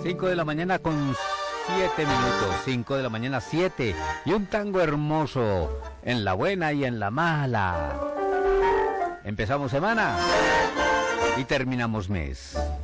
5 de la mañana con 7 minutos, 5 de la mañana 7, y un tango hermoso, en la buena y en la mala. Empezamos semana y terminamos mes.